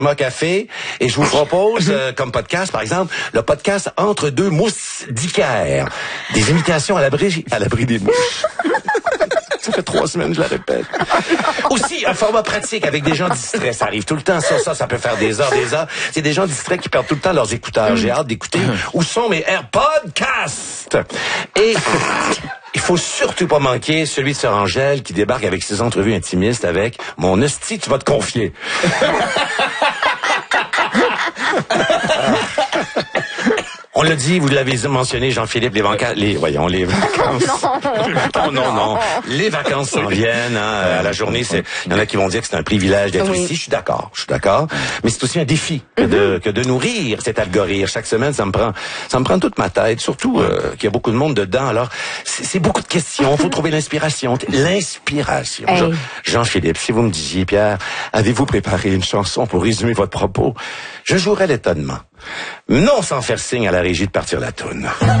Café, et je vous propose comme podcast, par exemple, le podcast Entre deux mousses d'Icaire. Des imitations à l'abri des mouches. Ça fait 3 semaines, je la répète. Aussi, un format pratique avec des gens distraits. Ça arrive tout le temps. Ça peut faire des heures. C'est des gens distraits qui perdent tout le temps leurs écouteurs. J'ai hâte d'écouter où sont mes AirPodcasts. Et il faut surtout pas manquer celui de Sœur Angèle qui débarque avec ses entrevues intimistes avec Mon hostie, tu vas te confier. On l'a dit, vous l'avez mentionné, Jean-Philippe, les vacances. Non. Les vacances s'en viennent, à la journée, il y en a qui vont dire que c'est un privilège d'être ici. Je suis d'accord. Mais c'est aussi un défi que de nourrir cet algorithme. Chaque semaine, ça me prend toute ma tête. Surtout, qu'il y a beaucoup de monde dedans. Alors, c'est beaucoup de questions. Faut trouver l'inspiration. L'inspiration. Hey. Jean-Philippe, si vous me disiez, Pierre, avez-vous préparé une chanson pour résumer votre propos? Je jouerais l'étonnement. Non sans faire signe à la régie de partir la toune.